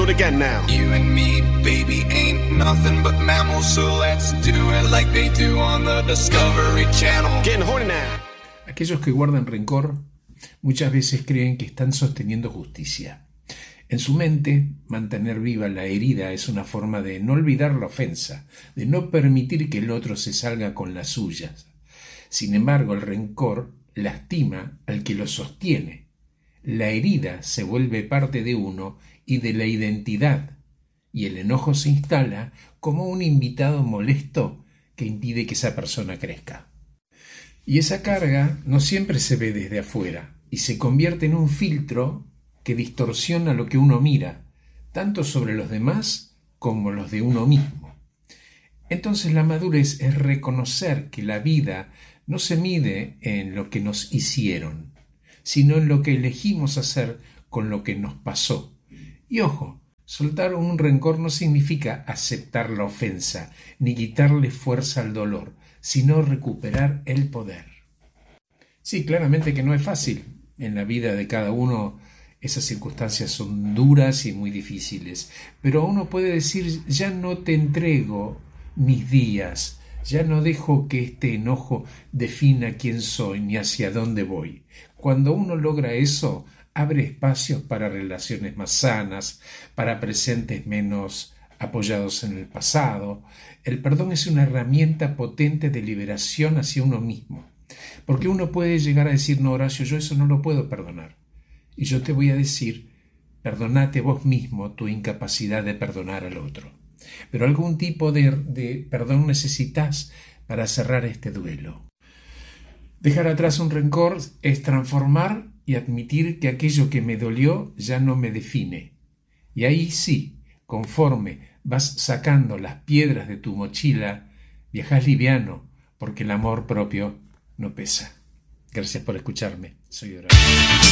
it again now. You and me, baby, ain't nothing but mammals, so let's do it like they do on the Discovery Channel. Getting horny now. Aquellos que guardan rencor muchas veces creen que están sosteniendo justicia. En su mente, mantener viva la herida es una forma de no olvidar la ofensa, de no permitir que el otro se salga con las suyas. Sin embargo, el rencor lastima al que lo sostiene. La herida se vuelve parte de uno y de la identidad, y el enojo se instala como un invitado molesto que impide que esa persona crezca. Y esa carga no siempre se ve desde afuera y se convierte en un filtro que distorsiona lo que uno mira, tanto sobre los demás como los de uno mismo. Entonces la madurez es reconocer que la vida no se mide en lo que nos hicieron, sino en lo que elegimos hacer con lo que nos pasó. Y ojo, soltar un rencor no significa aceptar la ofensa, ni quitarle fuerza al dolor, sino recuperar el poder. Sí, claramente que no es fácil. En la vida de cada uno esas circunstancias son duras y muy difíciles, pero uno puede decir, ya no te entrego mis días, ya no dejo que este enojo defina quién soy ni hacia dónde voy. Cuando uno logra eso, abre espacios para relaciones más sanas, para presentes menos apoyados en el pasado. El perdón es una herramienta potente de liberación hacia uno mismo, porque uno puede llegar a decir, no, Horacio, yo eso no lo puedo perdonar. Y yo te voy a decir, perdonate vos mismo tu incapacidad de perdonar al otro. Pero algún tipo de perdón necesitas para cerrar este duelo. Dejar atrás un rencor es transformar y admitir que aquello que me dolió ya no me define. Y ahí sí, conforme vas sacando las piedras de tu mochila, viajas liviano, porque el amor propio no pesa. Gracias por escucharme. Soy Horacio.